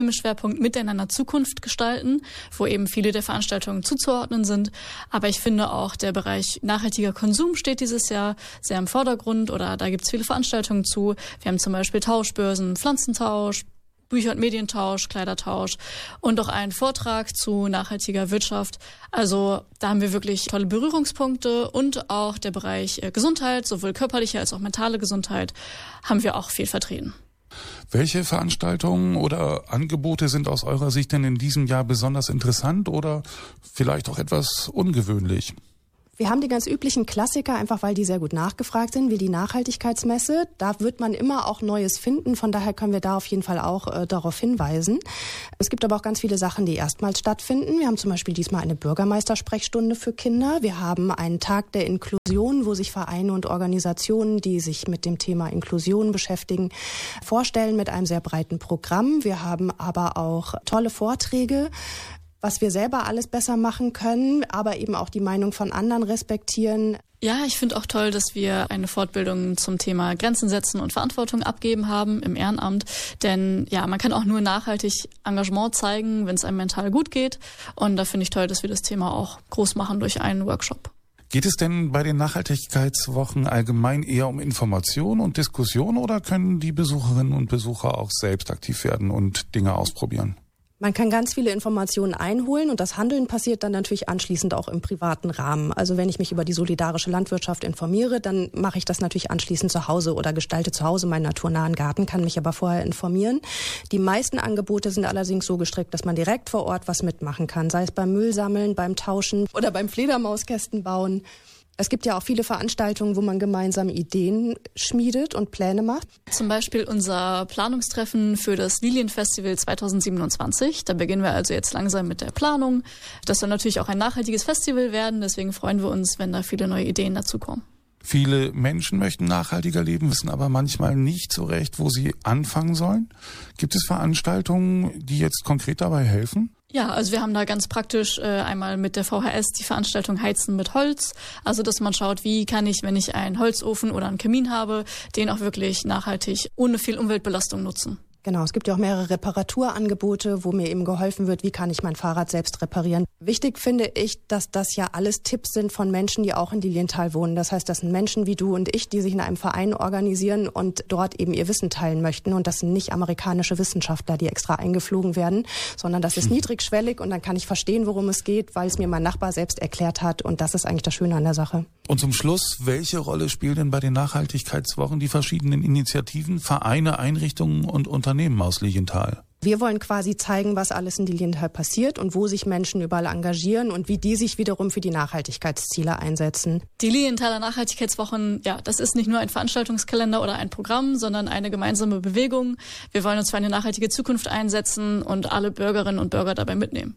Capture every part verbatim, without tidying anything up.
Im Schwerpunkt Miteinander Zukunft gestalten, wo eben viele der Veranstaltungen zuzuordnen sind. Aber ich finde auch, der Bereich nachhaltiger Konsum steht dieses Jahr sehr im Vordergrund oder da gibt es viele Veranstaltungen zu. Wir haben zum Beispiel Tauschbörsen, Pflanzentausch, Bücher- und Medientausch, Kleidertausch und auch einen Vortrag zu nachhaltiger Wirtschaft. Also da haben wir wirklich tolle Berührungspunkte und auch der Bereich Gesundheit, sowohl körperliche als auch mentale Gesundheit, haben wir auch viel vertreten. Welche Veranstaltungen oder Angebote sind aus eurer Sicht denn in diesem Jahr besonders interessant oder vielleicht auch etwas ungewöhnlich? Wir haben die ganz üblichen Klassiker, einfach weil die sehr gut nachgefragt sind, wie die Nachhaltigkeitsmesse. Da wird man immer auch Neues finden, von daher können wir da auf jeden Fall auch äh, darauf hinweisen. Es gibt aber auch ganz viele Sachen, die erstmals stattfinden. Wir haben zum Beispiel diesmal eine Bürgermeistersprechstunde für Kinder. Wir haben einen Tag der Inklusion, wo sich Vereine und Organisationen, die sich mit dem Thema Inklusion beschäftigen, vorstellen mit einem sehr breiten Programm. Wir haben aber auch tolle Vorträge, was wir selber alles besser machen können, aber eben auch die Meinung von anderen respektieren. Ja, ich finde auch toll, dass wir eine Fortbildung zum Thema Grenzen setzen und Verantwortung abgeben haben im Ehrenamt. Denn ja, man kann auch nur nachhaltig Engagement zeigen, wenn es einem mental gut geht. Und da finde ich toll, dass wir das Thema auch groß machen durch einen Workshop. Geht es denn bei den Nachhaltigkeitswochen allgemein eher um Information und Diskussion oder können die Besucherinnen und Besucher auch selbst aktiv werden und Dinge ausprobieren? Man kann ganz viele Informationen einholen und das Handeln passiert dann natürlich anschließend auch im privaten Rahmen. Also wenn ich mich über die solidarische Landwirtschaft informiere, dann mache ich das natürlich anschließend zu Hause oder gestalte zu Hause meinen naturnahen Garten, kann mich aber vorher informieren. Die meisten Angebote sind allerdings so gestrickt, dass man direkt vor Ort was mitmachen kann, sei es beim Müllsammeln, beim Tauschen oder beim Fledermauskästen bauen. Es gibt ja auch viele Veranstaltungen, wo man gemeinsam Ideen schmiedet und Pläne macht. Zum Beispiel unser Planungstreffen für das Lilienfestival zweitausendsiebenundzwanzig. Da beginnen wir also jetzt langsam mit der Planung. Das soll natürlich auch ein nachhaltiges Festival werden. Deswegen freuen wir uns, wenn da viele neue Ideen dazukommen. Viele Menschen möchten nachhaltiger leben, wissen aber manchmal nicht so recht, wo sie anfangen sollen. Gibt es Veranstaltungen, die jetzt konkret dabei helfen? Ja, also wir haben da ganz praktisch äh, einmal mit der V H S die Veranstaltung Heizen mit Holz. Also dass man schaut, wie kann ich, wenn ich einen Holzofen oder einen Kamin habe, den auch wirklich nachhaltig ohne viel Umweltbelastung nutzen. Genau, es gibt ja auch mehrere Reparaturangebote, wo mir eben geholfen wird, wie kann ich mein Fahrrad selbst reparieren. Wichtig finde ich, dass das ja alles Tipps sind von Menschen, die auch in Lilienthal wohnen. Das heißt, das sind Menschen wie du und ich, die sich in einem Verein organisieren und dort eben ihr Wissen teilen möchten. Und das sind nicht amerikanische Wissenschaftler, die extra eingeflogen werden, sondern das ist niedrigschwellig und dann kann ich verstehen, worum es geht, weil es mir mein Nachbar selbst erklärt hat. Und das ist eigentlich das Schöne an der Sache. Und zum Schluss, welche Rolle spielen denn bei den Nachhaltigkeitswochen die verschiedenen Initiativen, Vereine, Einrichtungen und Unternehmen aus Lilienthal? Wir wollen quasi zeigen, was alles in Lilienthal passiert und wo sich Menschen überall engagieren und wie die sich wiederum für die Nachhaltigkeitsziele einsetzen. Die Lilienthaler Nachhaltigkeitswochen, ja, das ist nicht nur ein Veranstaltungskalender oder ein Programm, sondern eine gemeinsame Bewegung. Wir wollen uns für eine nachhaltige Zukunft einsetzen und alle Bürgerinnen und Bürger dabei mitnehmen.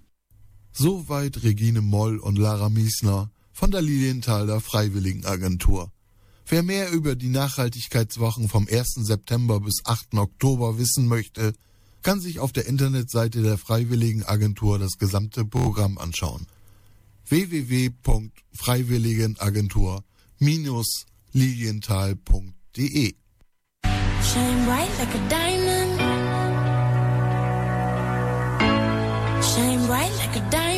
Soweit Regine Moll und Lara Miesner von der Lilienthaler Freiwilligenagentur. Wer mehr über die Nachhaltigkeitswochen vom ersten September bis achten Oktober wissen möchte, kann sich auf der Internetseite der Freiwilligenagentur das gesamte Programm anschauen. w w w punkt freiwilligenagentur Bindestrich lilienthal punkt de Shine bright like a diamond. Shine bright like a diamond.